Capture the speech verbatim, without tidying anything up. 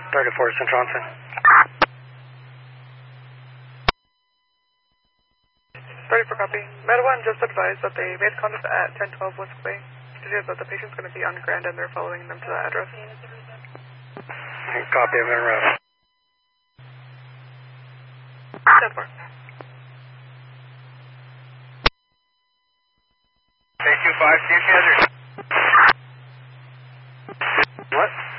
thirty-four, Saint Johnson. thirty-four, copy. Med one just advised that they made contact at ten twelve West Clay. Stated that the patient's going to be on Grand and they're following them to that address. Copy, I'm in rest. ten four. Take two five, see you, Desert. What?